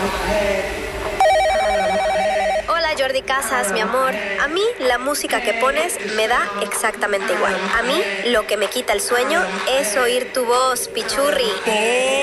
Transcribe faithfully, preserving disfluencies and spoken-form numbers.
Hola Jordi Casas, mi amor. A mí la música que pones me da exactamente igual. A mí lo que me quita el sueño es oír tu voz, pichurri.